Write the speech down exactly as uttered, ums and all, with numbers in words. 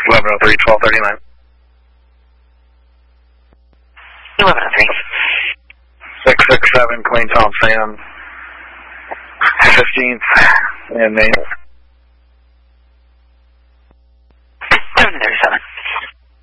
eleven oh three, twelve thirty-nine. eleven oh three. six six seven, Clean Tom Sam. fifteenth and Main.